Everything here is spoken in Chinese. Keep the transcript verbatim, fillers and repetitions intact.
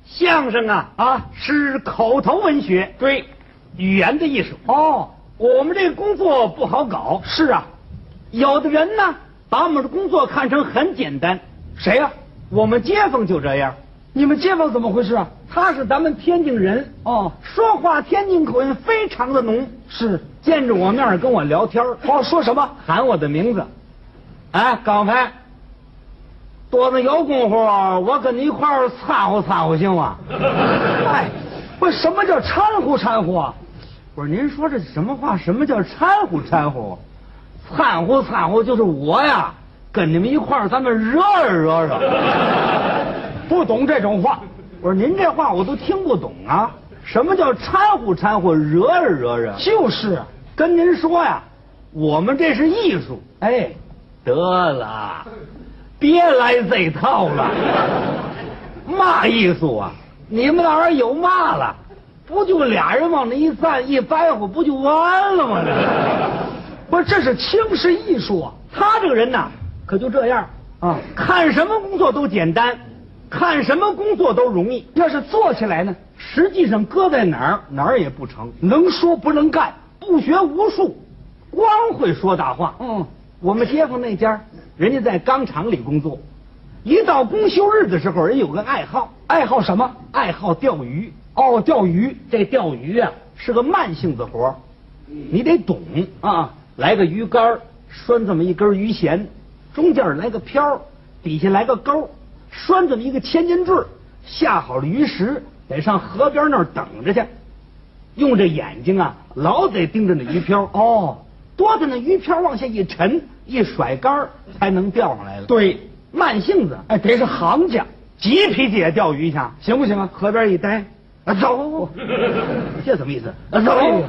相声啊啊是口头文学， 对， 语言的艺术。 哦， 我们这个工作不好搞。 是啊， 有的人呢把我们的工作看成很简单。 谁呀、啊？ 我们街坊就这样。 你们街坊怎么回事啊？ 他是咱们天津人哦， 说话天津口音非常的浓。 是， 见着我面跟我聊天。 哦，说什么？ 喊我的名字。哎，刚才多子有功夫，我跟你一块儿掺和掺和行吗？ 哎，不，什么叫掺和掺和啊？ 我说您说这什么话？什么叫掺和掺和？掺和掺和就是我呀，跟你们一块儿，咱们惹惹惹。 不懂这种话。 我说您这话我都听不懂啊！什么叫掺和掺和，惹惹惹？ 就是啊， 跟您说呀，我们这是艺术。 哎， 得了，别来这套了。嘛艺术啊？你们那玩意儿有嘛了？不就俩人往那一站一白活，不就完了吗？ 不是，这是轻视艺术啊。 他这个人呐，可就这样啊，看什么工作都简单，看什么工作都容易。 要是做起来呢， 实际上搁在哪儿哪儿也不成。 能说不能干， 不学无术，光会说大话。 嗯， 我们街坊那家，人家在钢厂里工作，一到公休日的时候，人有个爱好。 爱好什么？ 爱好钓鱼。 哦，钓鱼。 这钓鱼啊是个慢性子活，你得懂啊。来个鱼竿，拴这么一根鱼弦，中间来个漂，底下来个钩，拴这么一个千斤坠，下好了鱼食，得上河边那儿等着去，用这眼睛啊老得盯着那鱼漂。 哦， 多的那鱼漂往下一沉，一甩竿才能钓上来了。 对， 慢性子， 哎，得是行家， 急脾气钓鱼去， 行不行啊？ 河边一待，啊走，这什么意思？啊走。